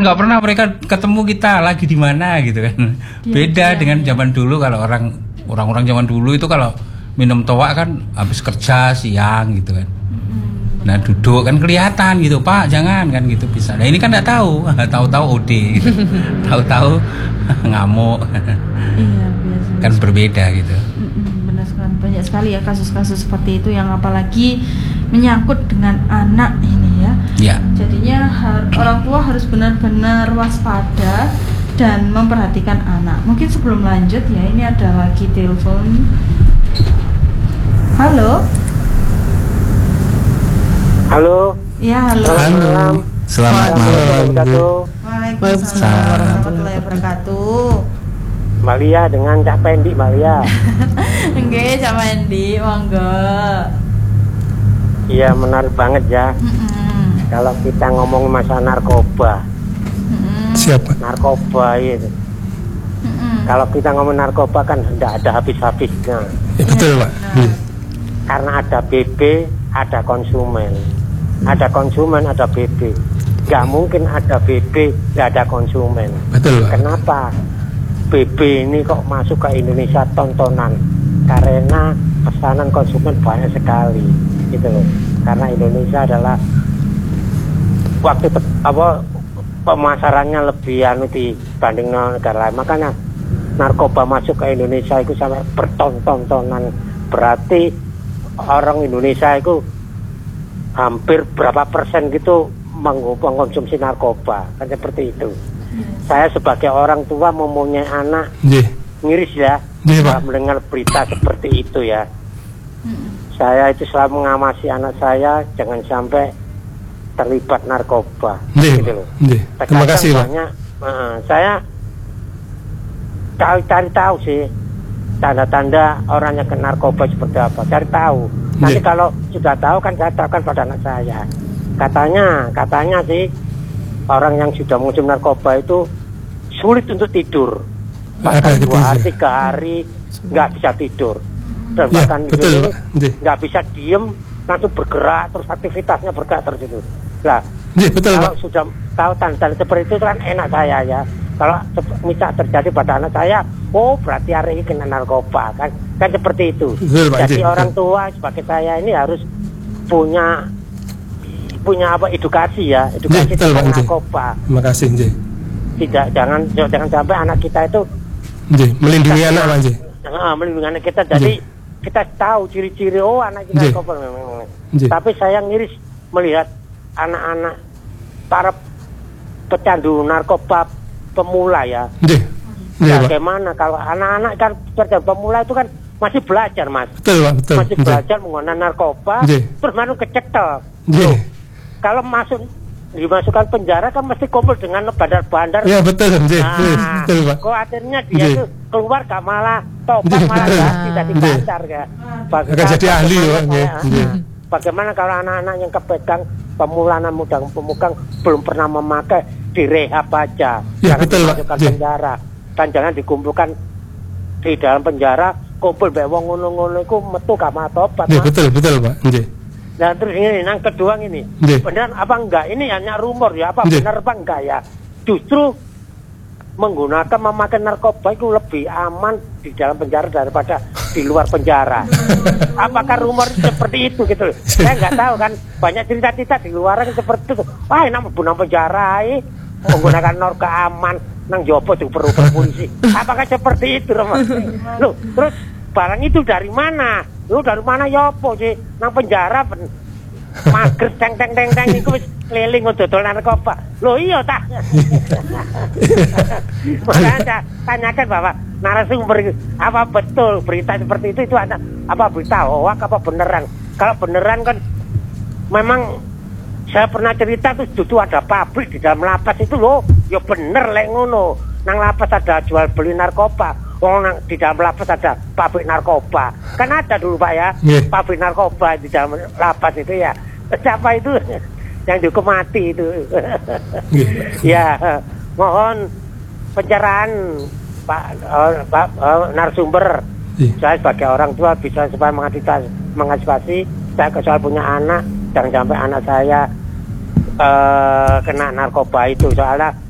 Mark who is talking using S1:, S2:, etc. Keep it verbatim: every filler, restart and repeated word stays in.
S1: nggak pernah mereka ketemu kita lagi di mana gitu kan. Dia, beda dia, dengan dia. Zaman dulu. Kalau orang orang-orang zaman dulu itu kalau minum toak kan habis kerja siang gitu kan. Nah duduk kan kelihatan gitu, Pak jangan kan gitu bisa. Nah ini kan nggak tahu, tahu-tahu O D, gitu. Tahu-tahu ngamuk.
S2: Iya biasa.
S1: Kan berbeda gitu.
S2: Benar sekali, banyak sekali ya kasus-kasus seperti itu yang apalagi menyangkut dengan anak ini ya.
S1: Ya.
S2: Jadinya har- orang tua harus benar-benar waspada dan memperhatikan anak. Mungkin sebelum lanjut ya, ini ada lagi telepon. Halo.
S3: Halo.
S2: Ya, halo.
S1: Halo. Selamat malam.
S2: Waalaikumsalam warahmatullahi wabarakatuh.
S3: Mbak Lia dengan Cak Pendi, Mbak Lia.
S2: Nggih, Cak Pendi, monggo.
S3: Iya, menarik banget ya.
S2: Mm-mm.
S3: Kalau kita ngomong masalah narkoba.
S2: Mm-mm.
S4: Siapa?
S3: Narkoba itu.
S2: Mm-mm.
S3: Kalau kita ngomong narkoba kan tidak ada habis-habisnya.
S4: Ya, betul, Pak.
S2: Nah.
S3: Karena ada B B, ada konsumen. Ada konsumen, ada B B. Gak mungkin ada B B, gak ada konsumen.
S4: Betul, Pak.
S3: Kenapa? B B ini kok masuk ke Indonesia tontonan? Karena pesanan konsumen banyak sekali, gitu loh. Karena Indonesia adalah waktu apa pemasarannya lebih anu dibanding negara lain. Makanya narkoba masuk ke Indonesia itu sampai bertonton-tontonan. Berarti orang Indonesia itu hampir berapa persen gitu mengkonsumsi narkoba, kan seperti itu. Saya sebagai orang tua mempunyai anak,
S4: J.
S3: miris ya,
S4: J,
S3: Pak. Mendengar berita seperti itu ya. Saya itu selalu mengawasi anak saya jangan sampai terlibat narkoba,
S4: J,
S3: gitu loh.
S4: J. Terima kasih, Pak.
S3: Banyak, uh, saya cari-cari tahu sih tanda-tanda orangnya ke narkoba seperti apa, cari tahu. Nanti
S4: J.
S3: kalau sudah tahu kan saya tahu kan pada anak saya. Katanya, katanya sih orang yang sudah mengonsumsi narkoba itu sulit untuk tidur. Bahkan dua hari, tiga hari nggak bisa tidur. Dan
S4: ya,
S3: bahkan
S4: betul,
S3: nggak bisa diem, langsung bergerak, terus aktivitasnya bergerak terus itu. Nah,
S4: ya, betul,
S3: kalau
S4: Pak.
S3: sudah tahu tanda seperti itu kan enak saya ya. Kalau misal terjadi pada anak saya, oh berarti hari ini kena narkoba kan, kan seperti itu.
S4: Betul, Pak.
S3: Jadi
S4: Betul.
S3: orang tua sebagai saya ini harus punya punya apa edukasi ya, edukasi
S4: J, betul,
S3: tentang
S4: Pak.
S3: narkoba.
S4: Terima kasih, J.
S3: Tidak jangan jangan sampai anak kita itu
S4: J. Melindungi
S3: kita,
S4: anak, Pak, J.
S3: Nah, melindungi anak kita. Jadi
S4: J.
S3: kita tahu ciri-ciri oh anak kita
S4: J.
S3: narkoba.
S4: J.
S3: Tapi saya ngiris melihat anak-anak para pecandu narkoba pemula ya.
S4: J. J, Pak.
S3: Bagaimana kalau anak-anak kan pecandu pemula itu kan masih belajar, Mas.
S4: Betul, Pak. Betul.
S3: Masih
S4: J.
S3: belajar menggunakan narkoba,
S4: J.
S3: terus baru kecekel.
S4: J.
S3: Loh, kalau masuk dimasukkan penjara kan mesti kumpul dengan bandar-bandar.
S4: Ya, betul, J.
S3: Nah,
S4: Betul, Pak.
S3: kok akhirnya dia
S4: J.
S3: tuh keluar gak malah tobat,
S4: J.
S3: malah
S4: Betul.
S3: ganti jadi
S4: J.
S3: bandar ya.
S4: Akan jadi ahli, Pak. J. J.
S3: Bagaimana kalau anak-anak yang kepegang pemula muda pemugang belum pernah memakai direhab aja,
S4: Ya,
S3: jangan
S4: betul, Pak.
S3: dimasukkan
S4: J.
S3: penjara, dan jangan dikumpulkan di dalam penjara kumpul mbek wong ngono-ngono iku metu gak mau tobat.
S4: Ya,
S3: Mas.
S4: betul, betul, Pak. J.
S3: Nah terus ini yang kedua ini
S4: J.
S3: benar apa enggak, ini hanya rumor ya, apa
S4: J.
S3: benar apa enggak ya, justru menggunakan memakai narkoba itu lebih aman di dalam penjara daripada di luar penjara. Apakah rumor seperti itu gitu? Saya nggak tahu kan, banyak cerita-cerita di luar kan seperti itu. Wah enak bunang penjara eh. menggunakan narkoba aman nang jopo tuh perlu polisi. Apakah seperti itu, Mas? Loh, terus barang itu dari mana? Lu dari mana ya apa sih? Nang penjara pen mager teng teng teng teng iku wis keliling dodol narkoba. Loh iya ta. Makanya tanyakan bahwa narasumber apa betul berita seperti itu itu ada apa berita hoax apa beneran? Kalau beneran kan memang saya pernah cerita tuh dulu ada pabrik di dalam lapas itu loh, ya bener lek ngono. Nang lapas ada jual beli narkoba. Oh, nang di dalam lapas ada pabrik narkoba. Kan ada dulu Pak ya,
S4: yeah.
S3: pabrik narkoba di dalam lapas itu ya. Siapa itu yang dihukum mati itu?
S4: yeah.
S3: Ya, mohon pencerahan Pak, uh, Pak uh, narasumber. Yeah. Saya sebagai orang tua bisa supaya mengantisipasi, mengantisipasi saya soal punya anak, jangan sampai anak saya uh, kena narkoba itu. Soalnya